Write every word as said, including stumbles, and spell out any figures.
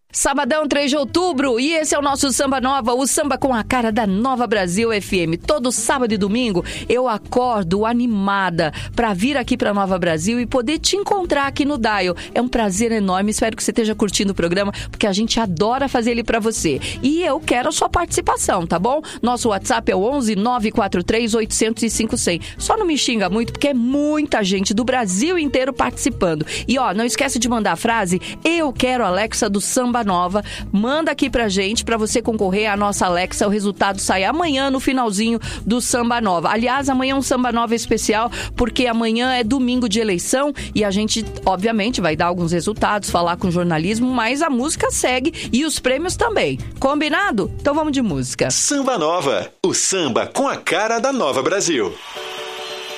Sabadão, três de outubro, e esse é o nosso Samba Nova, o samba com a cara da Nova Brasil F M. Todo sábado e domingo eu acordo animada pra vir aqui pra Nova Brasil e poder te encontrar aqui no Dial. É um prazer enorme, espero que você esteja curtindo o programa, porque a gente adora fazer ele pra você. E eu quero a sua participação, tá bom? Nosso WhatsApp é o onze nove quatro três oito zero zero cinco zero zero. Só não me xinga muito, porque é muita gente do Brasil inteiro participando. E ó, não esquece de mandar a frase "Eu quero Alexa do Samba Nova", manda aqui pra gente, pra você concorrer à nossa Alexa. O resultado sai amanhã no finalzinho do Samba Nova. Aliás, amanhã é um Samba Nova especial, porque amanhã é domingo de eleição e a gente, obviamente, vai dar alguns resultados, falar com jornalismo, mas a música segue e os prêmios também. Combinado? Então vamos de música. Samba Nova, o samba com a cara da Nova Brasil.